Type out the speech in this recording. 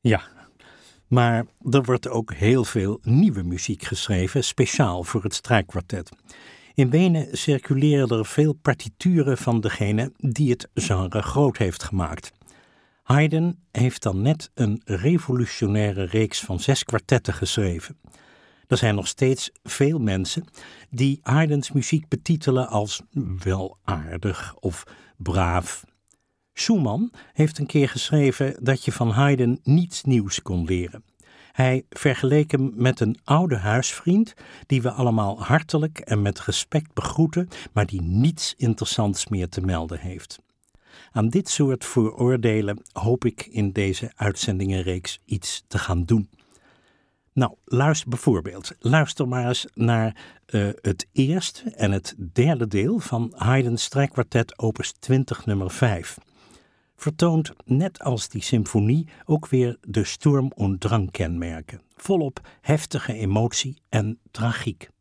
Ja, maar er wordt ook heel veel nieuwe muziek geschreven, speciaal voor het strijkkwartet. In Wenen circuleren er veel partituren van degene die het genre groot heeft gemaakt. Haydn heeft dan net een revolutionaire reeks van 6 kwartetten geschreven. Er zijn nog steeds veel mensen die Haydns muziek betitelen als wel aardig of braaf. Schumann heeft een keer geschreven dat je van Haydn niets nieuws kon leren. Hij vergeleek hem met een oude huisvriend die we allemaal hartelijk en met respect begroeten, maar die niets interessants meer te melden heeft. Aan dit soort vooroordelen hoop ik in deze uitzendingenreeks iets te gaan doen. Nou, luister maar eens naar het eerste en het derde deel van Haydn's strijkkwartet opus 20 nummer 5. Vertoont net als die symfonie ook weer de Sturm- und Drang-kenmerken. Volop heftige emotie en tragiek.